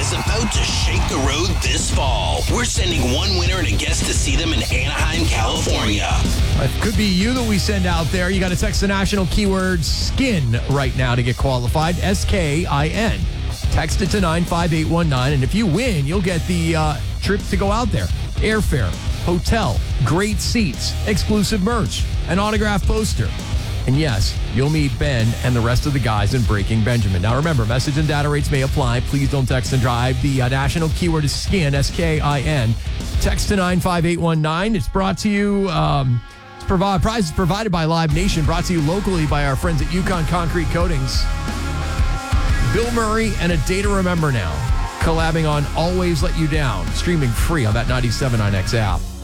is about to shake the road this fall. We're sending one winner and a guest to see them in Anaheim, California. It could be you that we send out there. You got to text the national keyword SKIN right now to get qualified. SKIN. Text it to 95819, and if you win, you'll get the trip to go out there. Airfare, hotel, great seats, exclusive merch, an autographed poster. And yes, you'll meet Ben and the rest of the guys in Breaking Benjamin. Now remember, message and data rates may apply. Please don't text and drive. The national keyword is SKIN, SKIN. Text to 95819. It's brought to you, prizes provided by Live Nation, brought to you locally by our friends at Yukon Concrete Coatings. Bill Murray and A Day to Remember Now, collabing on Always Let You Down, streaming free on that 97.9X app.